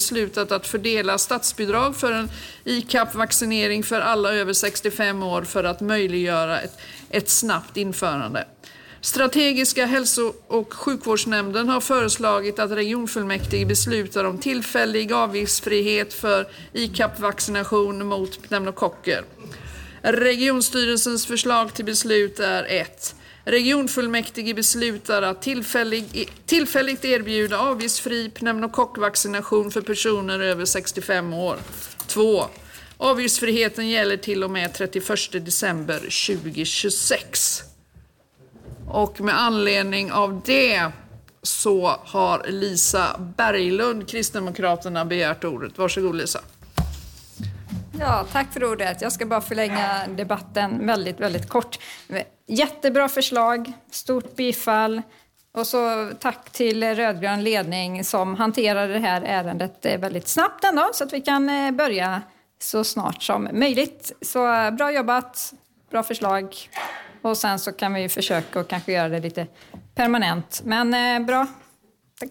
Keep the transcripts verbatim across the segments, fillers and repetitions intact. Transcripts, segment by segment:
beslutat att fördela statsbidrag för en I C A P-vaccinering för alla över sextiofem år för att möjliggöra ett, ett snabbt införande. Strategiska hälso- och sjukvårdsnämnden har föreslagit att regionfullmäktige beslutar om tillfällig avgiftsfrihet för I C A P-vaccination mot pneumokocker. Regionstyrelsens förslag till beslut är ett. Regionfullmäktige beslutar att tillfällig, tillfälligt erbjuda avgiftsfri pneumokockvaccination för personer över sextiofem år. två. Avgiftsfriheten gäller till och med trettioförsta december tjugohundratjugosex. Och med anledning av det så har Lisa Berglund, Kristdemokraterna, begärt ordet. Varsågod Lisa. Ja, tack för ordet. Jag ska bara förlänga debatten väldigt, väldigt kort. Jättebra förslag, stort bifall. Och så tack till rödgrön ledning som hanterade det här ärendet väldigt snabbt ändå, så att vi kan börja så snart som möjligt. Så bra jobbat, bra förslag. Och sen så kan vi försöka och kanske göra det lite permanent. Men eh, bra. Tack.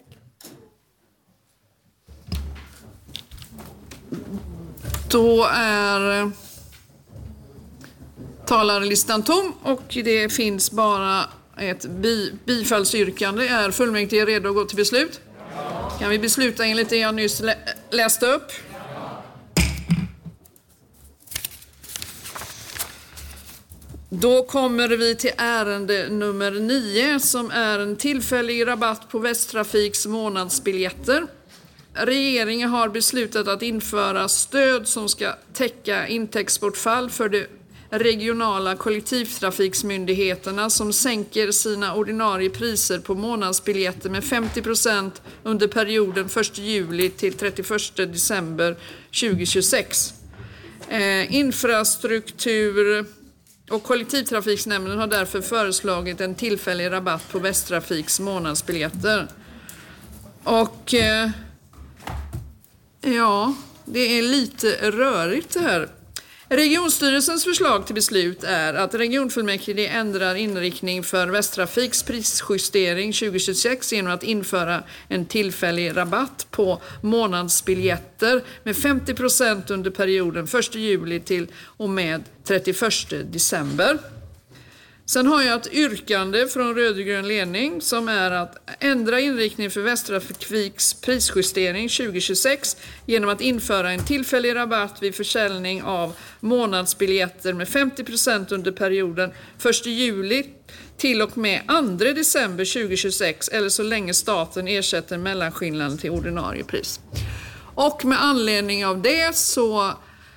Då är talarlistan tom och det finns bara ett bi- bifallsyrkande. Är fullmäktige redo att gå till beslut? Kan vi besluta enligt det jag nyss lä- läste upp? Då kommer vi till ärende nummer nio som är en tillfällig rabatt på Västtrafiks månadsbiljetter. Regeringen har beslutat att införa stöd som ska täcka intäktsbortfall för de regionala kollektivtrafiksmyndigheterna som sänker sina ordinarie priser på månadsbiljetter med femtio procent under perioden första juli till trettioförsta december tjugohundratjugosex. Eh, infrastruktur och kollektivtrafiksnämnden har därför föreslagit en tillfällig rabatt på Västtrafiks månadsbiljetter. Och eh, ja, det är lite rörigt det här. Regionstyrelsens förslag till beslut är att regionfullmäktige ändrar inriktning för Västtrafiks prisjustering tjugohundratjugosex genom att införa en tillfällig rabatt på månadsbiljetter med femtio procent under perioden första juli till och med trettioförsta december. Sen har jag ett yrkande från rödgrön ledning som är att ändra inriktning för Västtrafiks prisjustering tjugohundratjugosex genom att införa en tillfällig rabatt vid försäljning av månadsbiljetter med femtio procent under perioden första juli till och med andra december tjugohundratjugosex eller så länge staten ersätter mellanskillnaden till ordinarie pris. Och med anledning av det så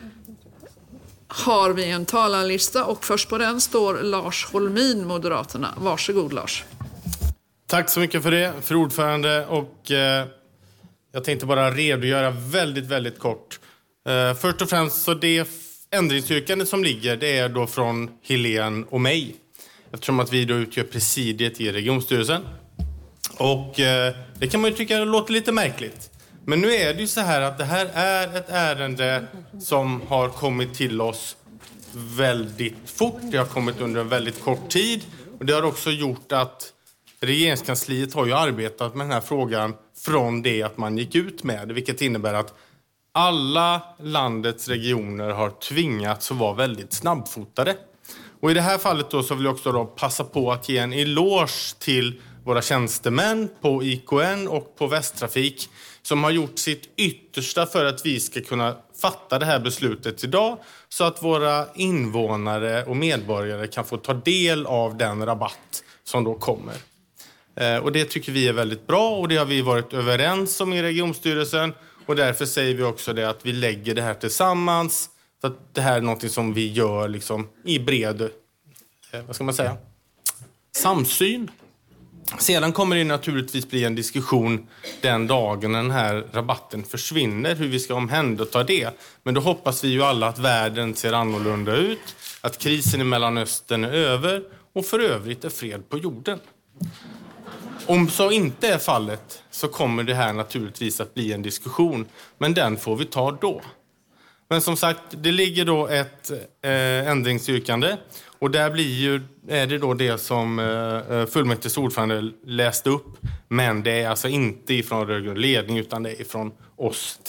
har vi en talarlista och först på den står Lars Holmin, Moderaterna. Varsågod Lars. Tack så mycket för det, för ordförande. Och eh, jag tänkte bara redogöra väldigt, väldigt kort. Eh, först och främst så det ändringsyrkande som ligger, det är då från Helene och mig. Eftersom att vi då utgör presidiet i regionstyrelsen. Och eh, det kan man ju tycka låter lite märkligt. Men nu är det ju så här att det här är ett ärende som har kommit till oss väldigt fort. Det har kommit under en väldigt kort tid. Och det har också gjort att regeringskansliet har ju arbetat med den här frågan från det att man gick ut med det. Vilket innebär att alla landets regioner har tvingats att vara väldigt snabbfotade. Och i det här fallet då så vill jag också då passa på att ge en eloge till våra tjänstemän på I K N och på Västtrafik som har gjort sitt yttersta för att vi ska kunna fatta det här beslutet idag så att våra invånare och medborgare kan få ta del av den rabatt som då kommer. Eh, och det tycker vi är väldigt bra och det har vi varit överens om i regionstyrelsen och därför säger vi också det att vi lägger det här tillsammans så att det här är något som vi gör liksom i bred, eh, vad ska man säga, samsyn. Sedan kommer det naturligtvis bli en diskussion den dagen den här rabatten försvinner, hur vi ska omhänderta det. Men då hoppas vi ju alla att världen ser annorlunda ut, att krisen i Mellanöstern är över och för övrigt är fred på jorden. Om så inte är fallet så kommer det här naturligtvis att bli en diskussion, men den får vi ta då. Men som sagt, det ligger då ett eh, ändringsyrkande och där blir ju, är det då det som eh, fullmäktiges ordförande läste upp. Men det är alltså inte ifrån rödgrön ledning utan det är ifrån oss